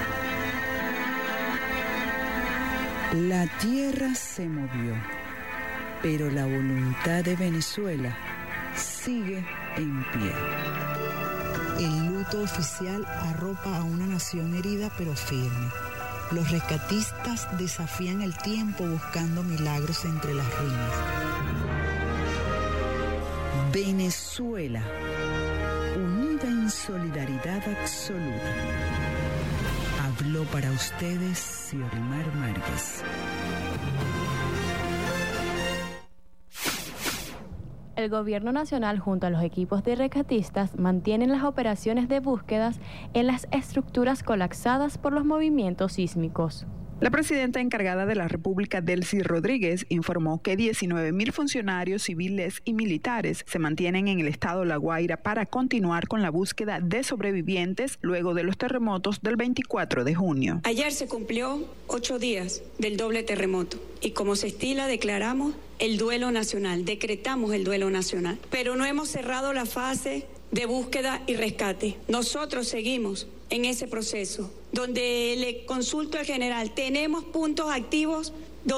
La tierra se movió, pero la voluntad de Venezuela sigue en pie. El luto oficial arropa a una nación herida pero firme. Los rescatistas desafían el tiempo buscando milagros entre las ruinas. Venezuela, unida en solidaridad absoluta. Habló para ustedes Siorimar Márquez. El Gobierno Nacional junto a los equipos de rescatistas mantienen las operaciones de búsquedas en las estructuras colapsadas por los movimientos sísmicos. La presidenta encargada de la República, Delcy Rodríguez, informó que diecinueve mil funcionarios civiles y militares se mantienen en el estado La Guaira para continuar con la búsqueda de sobrevivientes luego de los terremotos del veinticuatro de junio. Ayer se cumplió ocho días del doble terremoto y como se estila declaramos el duelo nacional, decretamos el duelo nacional, pero no hemos cerrado la fase de búsqueda y rescate. Nosotros seguimos en ese proceso, donde le consulto al general, tenemos puntos activos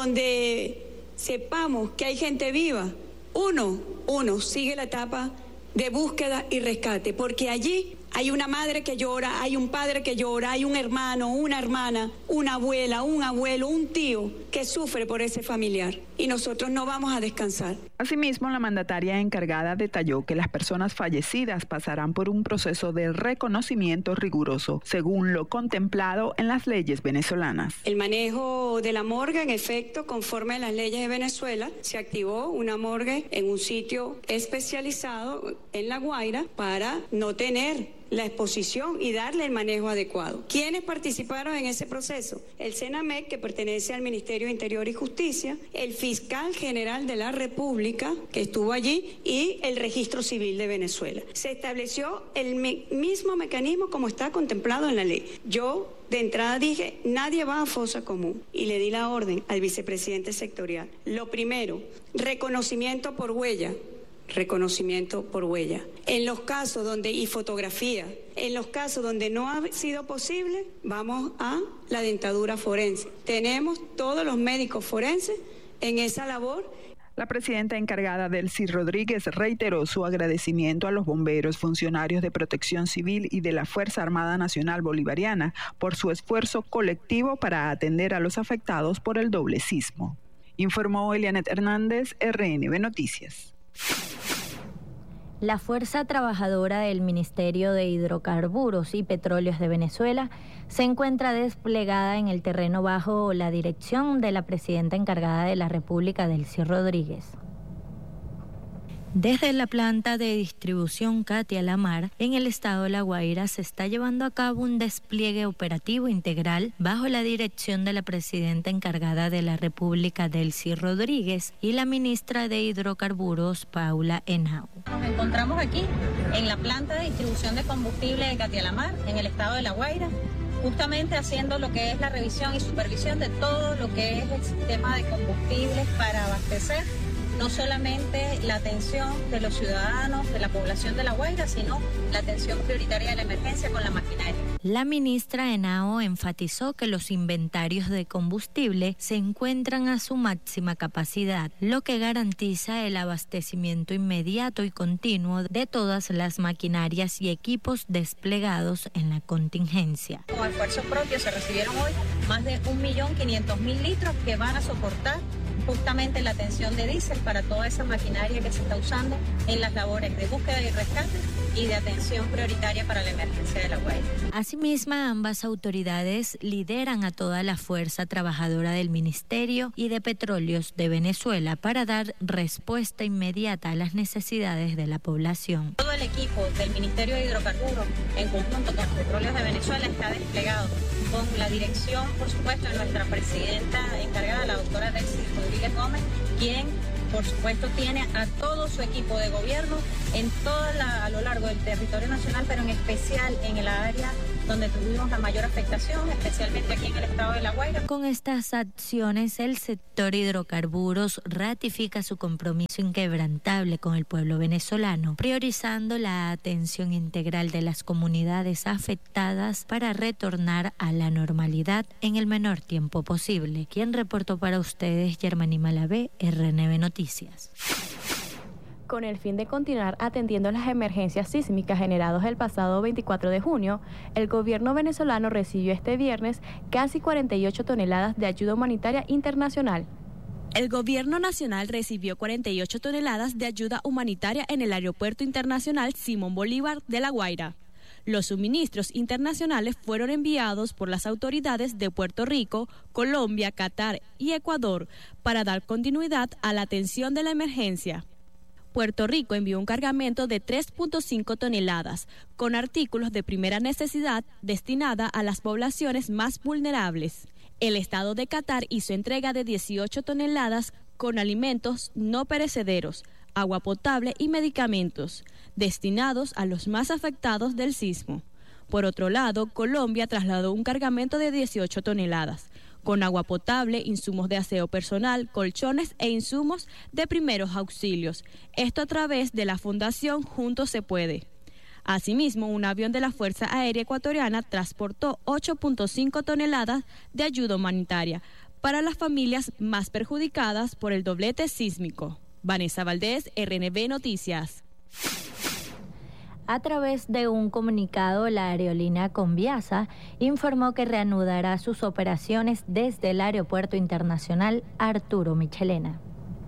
donde sepamos que hay gente viva. Uno, uno, sigue la etapa de búsqueda y rescate, porque allí hay una madre que llora, hay un padre que llora, hay un hermano, una hermana, una abuela, un abuelo, un tío que sufre por ese familiar. Y nosotros no vamos a descansar. Asimismo, la mandataria encargada detalló que las personas fallecidas pasarán por un proceso de reconocimiento riguroso, según lo contemplado en las leyes venezolanas. El manejo de la morgue, en efecto, conforme a las leyes de Venezuela, se activó una morgue en un sitio especializado en La Guaira para no tener la exposición y darle el manejo adecuado. ¿Quiénes participaron en ese proceso? El SENAMEC, que pertenece al Ministerio de Interior y Justicia, el Fiscal General de la República, que estuvo allí, y el Registro Civil de Venezuela. Se estableció el me- mismo mecanismo como está contemplado en la ley. Yo, de entrada, dije, nadie va a fosa común, y le di la orden al vicepresidente sectorial. Lo primero, reconocimiento por huella. Reconocimiento por huella. En los casos donde, y fotografía, en los casos donde no ha sido posible, vamos a la dentadura forense. Tenemos todos los médicos forenses en esa labor. La presidenta encargada, Delcy Rodríguez, reiteró su agradecimiento a los bomberos, funcionarios de Protección Civil y de la Fuerza Armada Nacional Bolivariana por su esfuerzo colectivo para atender a los afectados por el doble sismo. Informó Elianet Hernández, R N B Noticias. La Fuerza Trabajadora del Ministerio de Hidrocarburos y Petróleos de Venezuela se encuentra desplegada en el terreno bajo la dirección de la presidenta encargada de la República, Delcy Rodríguez. Desde la planta de distribución Katia Lamar, en el estado de La Guaira, se está llevando a cabo un despliegue operativo integral bajo la dirección de la presidenta encargada de la República, Delcy Rodríguez, y la ministra de Hidrocarburos, Paula Henao. Nos encontramos aquí en la planta de distribución de combustible de Katia Lamar, en el estado de La Guaira, justamente haciendo lo que es la revisión y supervisión de todo lo que es el sistema de combustibles para abastecer no solamente la atención de los ciudadanos, de la población de La Guaira, sino la atención prioritaria de la emergencia con la maquinaria. La ministra Henao enfatizó que los inventarios de combustible se encuentran a su máxima capacidad, lo que garantiza el abastecimiento inmediato y continuo de todas las maquinarias y equipos desplegados en la contingencia. Con esfuerzo propio se recibieron hoy más de un millón quinientos mil litros que van a soportar justamente la atención de diésel para toda esa maquinaria que se está usando en las labores de búsqueda y rescate y de atención prioritaria para la emergencia de La Guaira. Asimismo, ambas autoridades lideran a toda la fuerza trabajadora del Ministerio y de Petróleos de Venezuela para dar respuesta inmediata a las necesidades de la población. Todo el equipo del Ministerio de Hidrocarburos, en conjunto con Petróleos de Venezuela, está desplegado con la dirección, por supuesto, de nuestra presidenta encargada, la doctora Delcy Rodríguez Gómez, quien, por supuesto, tiene a todo su equipo de gobierno en toda la, a lo largo del territorio nacional, pero en especial en el área donde tuvimos la mayor afectación, especialmente aquí en el estado de La Guaira. Con estas acciones, el sector hidrocarburos ratifica su compromiso inquebrantable con el pueblo venezolano, priorizando la atención integral de las comunidades afectadas para retornar a la normalidad en el menor tiempo posible. Quien reportó para ustedes, Germany Malavé, R N V Noticias. Con el fin de continuar atendiendo las emergencias sísmicas generadas el pasado veinticuatro de junio, el gobierno venezolano recibió este viernes casi cuarenta y ocho toneladas de ayuda humanitaria internacional. El gobierno nacional recibió cuarenta y ocho toneladas de ayuda humanitaria en el Aeropuerto Internacional Simón Bolívar de La Guaira. Los suministros internacionales fueron enviados por las autoridades de Puerto Rico, Colombia, Qatar y Ecuador para dar continuidad a la atención de la emergencia. Puerto Rico envió un cargamento de tres punto cinco toneladas con artículos de primera necesidad destinada a las poblaciones más vulnerables. El estado de Qatar hizo entrega de dieciocho toneladas con alimentos no perecederos, agua potable y medicamentos destinados a los más afectados del sismo. Por otro lado, Colombia trasladó un cargamento de dieciocho toneladas con agua potable, insumos de aseo personal, colchones e insumos de primeros auxilios. Esto a través de la Fundación Juntos se Puede. Asimismo, un avión de la Fuerza Aérea Ecuatoriana transportó ocho punto cinco toneladas de ayuda humanitaria para las familias más perjudicadas por el doblete sísmico. Vanessa Valdés, R N V Noticias. A través de un comunicado, la aerolínea Conviasa informó que reanudará sus operaciones desde el Aeropuerto Internacional Arturo Michelena.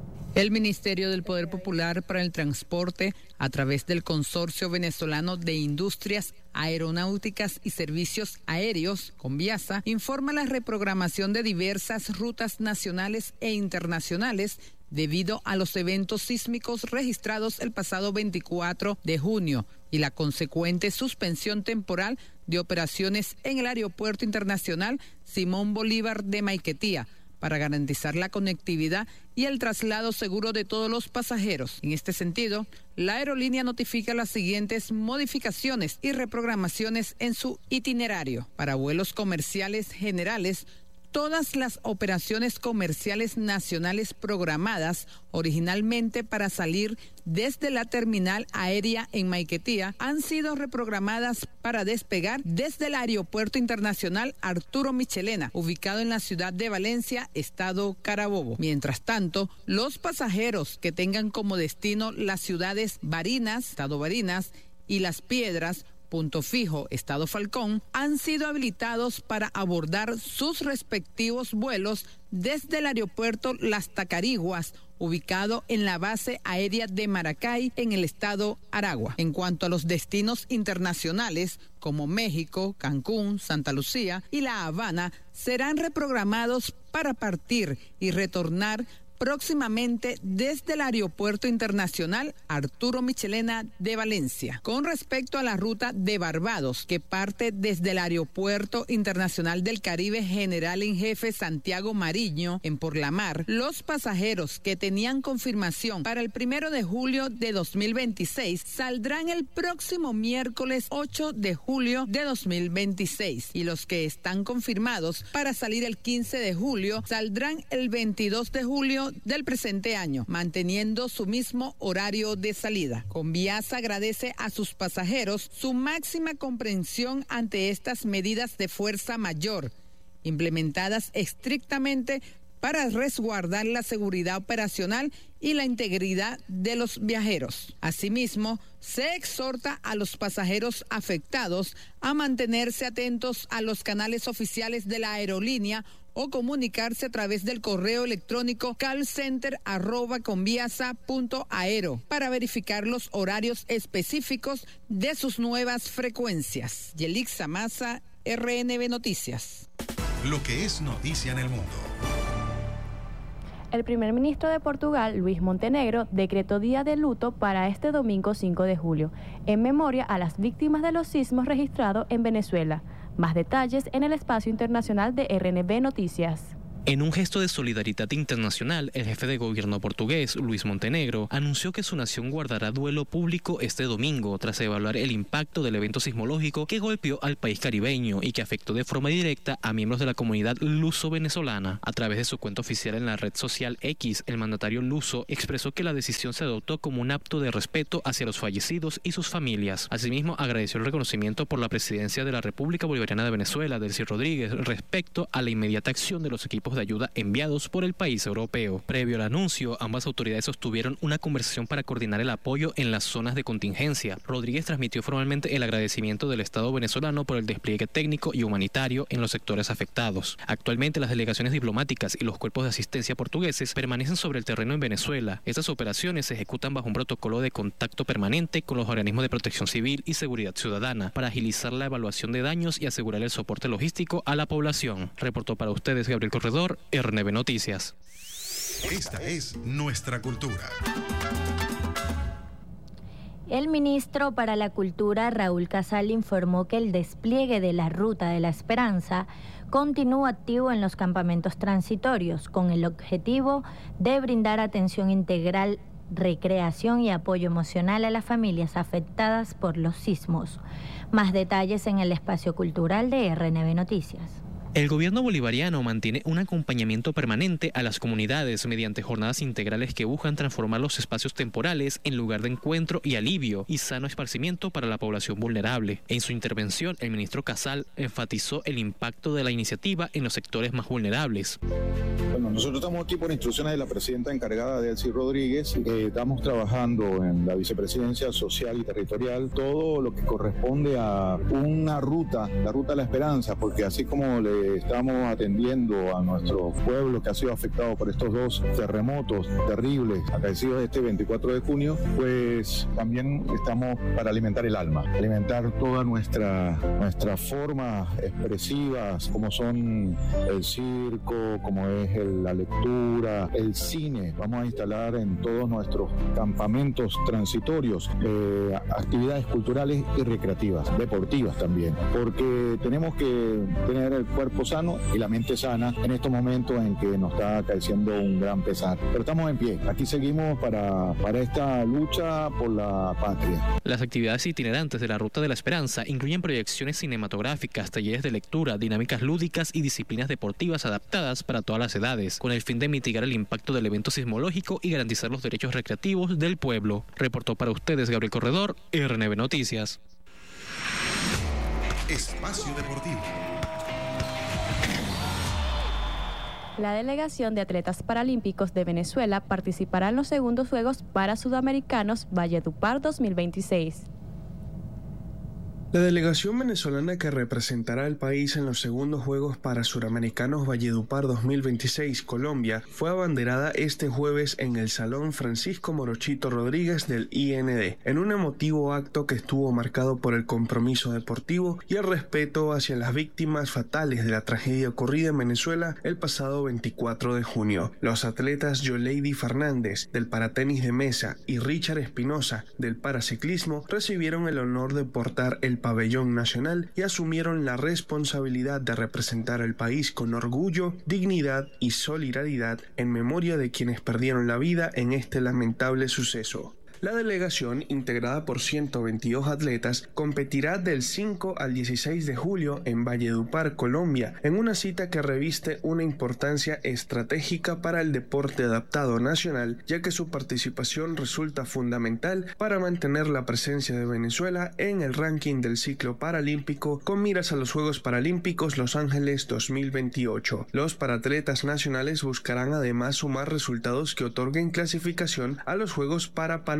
El Ministerio del Poder Popular para el Transporte, a través del Consorcio Venezolano de Industrias Aeronáuticas y Servicios Aéreos, Conviasa, informa la reprogramación de diversas rutas nacionales e internacionales debido a los eventos sísmicos registrados el pasado veinticuatro de junio y la consecuente suspensión temporal de operaciones en el Aeropuerto Internacional Simón Bolívar de Maiquetía, para garantizar la conectividad y el traslado seguro de todos los pasajeros. En este sentido, la aerolínea notifica las siguientes modificaciones y reprogramaciones en su itinerario. Para vuelos comerciales generales, todas las operaciones comerciales nacionales programadas originalmente para salir desde la terminal aérea en Maiquetía han sido reprogramadas para despegar desde el Aeropuerto Internacional Arturo Michelena, ubicado en la ciudad de Valencia, estado Carabobo. Mientras tanto, los pasajeros que tengan como destino las ciudades Barinas, estado Barinas, y Las Piedras, Punto Fijo, estado Falcón, han sido habilitados para abordar sus respectivos vuelos desde el aeropuerto Las Tacariguas, ubicado en la base aérea de Maracay, en el estado Aragua. En cuanto a los destinos internacionales, como México, Cancún, Santa Lucía y La Habana, serán reprogramados para partir y retornar próximamente desde el Aeropuerto Internacional Arturo Michelena de Valencia. Con respecto a la ruta de Barbados, que parte desde el Aeropuerto Internacional del Caribe General en Jefe Santiago Mariño, en Porlamar, los pasajeros que tenían confirmación para el primero de julio de dos mil veintiséis saldrán el próximo miércoles ocho de julio de dos mil veintiséis, y los que están confirmados para salir el quince de julio saldrán el veintidós de julio del presente año, manteniendo su mismo horario de salida. Conviasa agradece a sus pasajeros su máxima comprensión ante estas medidas de fuerza mayor, implementadas estrictamente para resguardar la seguridad operacional y la integridad de los viajeros. Asimismo, se exhorta a los pasajeros afectados a mantenerse atentos a los canales oficiales de la aerolínea o comunicarse a través del correo electrónico callcenter arroba conviasa punto aero para verificar los horarios específicos de sus nuevas frecuencias. Yelixa Maza, R N B Noticias. Lo que es noticia en el mundo. El primer ministro de Portugal, Luis Montenegro, decretó día de luto para este domingo cinco de julio, en memoria a las víctimas de los sismos registrados en Venezuela. Más detalles en el espacio internacional de R N B Noticias. En un gesto de solidaridad internacional, el jefe de gobierno portugués, Luis Montenegro, anunció que su nación guardará duelo público este domingo tras evaluar el impacto del evento sismológico que golpeó al país caribeño y que afectó de forma directa a miembros de la comunidad luso-venezolana. A través de su cuenta oficial en la red social X, el mandatario luso expresó que la decisión se adoptó como un acto de respeto hacia los fallecidos y sus familias. Asimismo, agradeció el reconocimiento por la presidencia de la República Bolivariana de Venezuela, Delcy Rodríguez, respecto a la inmediata acción de los equipos de ayuda enviados por el país europeo. Previo al anuncio, ambas autoridades sostuvieron una conversación para coordinar el apoyo en las zonas de contingencia. Rodríguez transmitió formalmente el agradecimiento del Estado venezolano por el despliegue técnico y humanitario en los sectores afectados. Actualmente, las delegaciones diplomáticas y los cuerpos de asistencia portugueses permanecen sobre el terreno en Venezuela. Estas operaciones se ejecutan bajo un protocolo de contacto permanente con los organismos de protección civil y seguridad ciudadana para agilizar la evaluación de daños y asegurar el soporte logístico a la población. Reportó para ustedes Gabriel Corredor, R N B Noticias. Esta es nuestra cultura. El ministro para la Cultura, Raúl Casal, informó que el despliegue de la Ruta de la Esperanza continúa activo en los campamentos transitorios, con el objetivo de brindar atención integral, recreación y apoyo emocional a las familias afectadas por los sismos. Más detalles en el espacio cultural de R N B Noticias. El gobierno bolivariano mantiene un acompañamiento permanente a las comunidades mediante jornadas integrales que buscan transformar los espacios temporales en lugar de encuentro y alivio y sano esparcimiento para la población vulnerable. En su intervención, el ministro Casal enfatizó el impacto de la iniciativa en los sectores más vulnerables. Bueno, nosotros estamos aquí por instrucciones de la presidenta encargada, Delcy Rodríguez. Eh, estamos trabajando en la vicepresidencia social y territorial todo lo que corresponde a una ruta, la Ruta de la Esperanza, porque así como le estamos atendiendo a nuestro pueblo que ha sido afectado por estos dos terremotos terribles acaecidos este veinticuatro de junio, pues también estamos para alimentar el alma, alimentar todas nuestra, nuestras formas expresivas, como son el circo, como es el, la lectura, el cine. Vamos a instalar en todos nuestros campamentos transitorios eh, actividades culturales y recreativas, deportivas también, porque tenemos que tener el cuerpo sano y la mente sana en estos momentos en que nos está acaeciendo un gran pesar. Pero estamos en pie, aquí seguimos para, para esta lucha por la patria. Las actividades itinerantes de la Ruta de la Esperanza incluyen proyecciones cinematográficas, talleres de lectura, dinámicas lúdicas y disciplinas deportivas adaptadas para todas las edades, con el fin de mitigar el impacto del evento sismológico y garantizar los derechos recreativos del pueblo. Reportó para ustedes Gabriel Corredor, R N B Noticias. Espacio Deportivo. La delegación de atletas paralímpicos de Venezuela participará en los segundos Juegos para Sudamericanos Valledupar dos mil veintiséis. La delegación venezolana que representará al país en los segundos Juegos para Suramericanos Valledupar dos mil veintiséis, Colombia, fue abanderada este jueves en el Salón Francisco Morochito Rodríguez del I N D, en un emotivo acto que estuvo marcado por el compromiso deportivo y el respeto hacia las víctimas fatales de la tragedia ocurrida en Venezuela el pasado veinticuatro de junio. Los atletas Yoleidy Fernández, del paratenis de mesa, y Richard Espinosa, del paraciclismo, recibieron el honor de portar el pabellón nacional y asumieron la responsabilidad de representar al país con orgullo, dignidad y solidaridad en memoria de quienes perdieron la vida en este lamentable suceso. La delegación, integrada por ciento veintidós atletas, competirá del cinco al dieciséis de julio en Valledupar, Colombia, en una cita que reviste una importancia estratégica para el deporte adaptado nacional, ya que su participación resulta fundamental para mantener la presencia de Venezuela en el ranking del ciclo paralímpico con miras a los Juegos Paralímpicos Los Ángeles dos mil veintiocho. Los paratletas nacionales buscarán además sumar resultados que otorguen clasificación a los Juegos para Panamá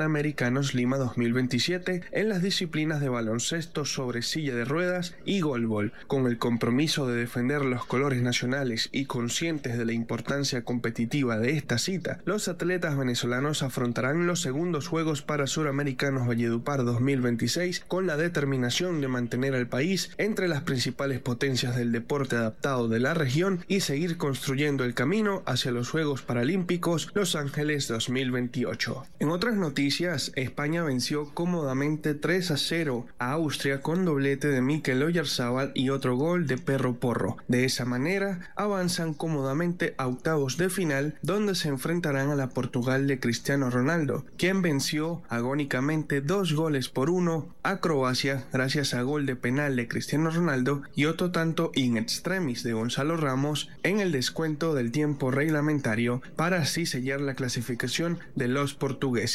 Panamericanos Lima dos mil veintisiete en las disciplinas de baloncesto sobre silla de ruedas y golbol. Con el compromiso de defender los colores nacionales y conscientes de la importancia competitiva de esta cita, los atletas venezolanos afrontarán los segundos Juegos para Suramericanos Valledupar dos mil veintiséis con la determinación de mantener al país entre las principales potencias del deporte adaptado de la región y seguir construyendo el camino hacia los Juegos Paralímpicos Los Ángeles dos mil veintiocho. En otras noticias, España venció cómodamente tres a cero a Austria con doblete de Mikel Oyarzábal y otro gol de Perro Porro. De esa manera, avanzan cómodamente a octavos de final, donde se enfrentarán a la Portugal de Cristiano Ronaldo, quien venció agónicamente dos goles por uno a Croacia gracias a gol de penal de Cristiano Ronaldo y otro tanto in extremis de Gonzalo Ramos en el descuento del tiempo reglamentario, para así sellar la clasificación de los portugueses.